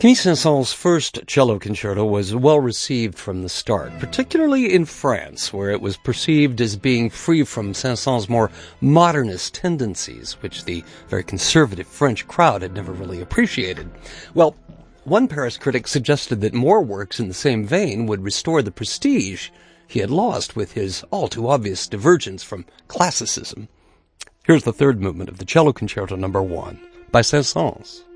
Camille Saint-Saëns' first cello concerto was well received from the start, particularly in France, where it was perceived as being free from Saint-Saëns' more modernist tendencies, which the very conservative French crowd had never really appreciated. Well, one Paris critic suggested that more works in the same vein would restore the prestige he had lost with his all-too-obvious divergence from classicism. Here's the third movement of the Cello Concerto No. 1 by Saint-Saëns.